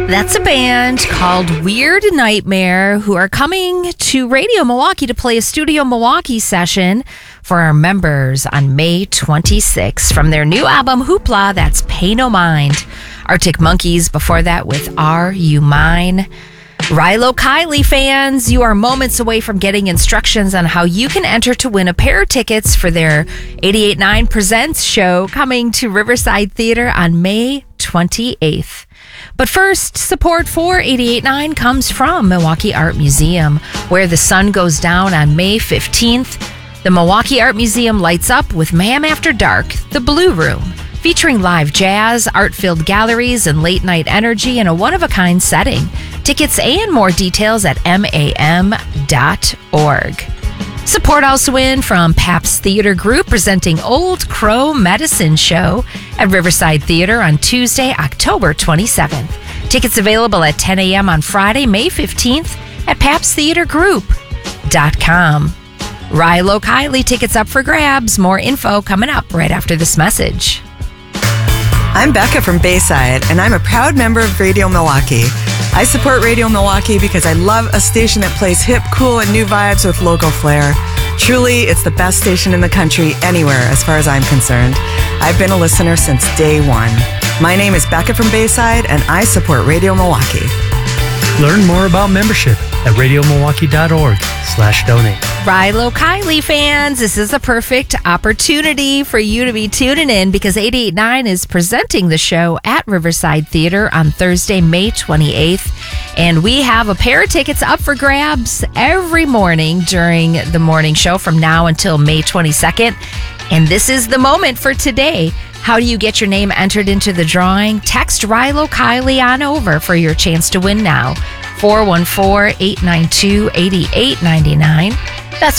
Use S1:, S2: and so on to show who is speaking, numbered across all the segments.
S1: That's a band called Weird Nightmare who are coming to Radio Milwaukee to play a Studio Milwaukee session for our members on May 26th from their new album Hoopla. That's Pay No Mind. Arctic Monkeys before that with Are You Mine? Rilo Kiley fans, you are moments away from getting instructions on how you can enter to win a pair of tickets for their 88.9 Presents show coming to Riverside Theater on May 28th. But first, support for 88.9 comes from Milwaukee Art Museum, where the sun goes down on May 15th. The Milwaukee Art Museum lights up with Ma'am After Dark, the Blue Room, featuring live jazz, art-filled galleries, and late-night energy in a one-of-a-kind setting. Tickets and more details at mam.org. Support also in from Pabst Theater Group presenting Old Crow Medicine Show at Riverside Theater on Tuesday, October 27th. Tickets available at 10 a.m. on Friday, May 15th at pabsttheatergroup.com. Rilo Kiley tickets up for grabs. More info coming up right after this message.
S2: I'm Becca from Bayside, and I'm a proud member of Radio Milwaukee. I support Radio Milwaukee because I love a station that plays hip, cool, and new vibes with local flair. Truly, it's the best station in the country anywhere as far as I'm concerned. I've been a listener since day one. My name is Becca from Bayside, and I support Radio Milwaukee.
S3: Learn more about membership at radiomilwaukee.org/donate.
S1: Rilo Kiley fans, this is a perfect opportunity for you to be tuning in because 88.9 is presenting the show at Riverside Theater on Thursday, May 28th. And we have a pair of tickets up for grabs every morning during the morning show from now until May 22nd. And this is the moment for today. How do you get your name entered into the drawing? Text Rilo Kiley on over for your chance to win now. 414-892-8899. That's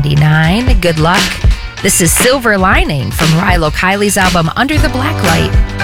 S1: 414-892-8899. Good luck. This is Silver Lining from Rilo Kiley's album Under the Black Light.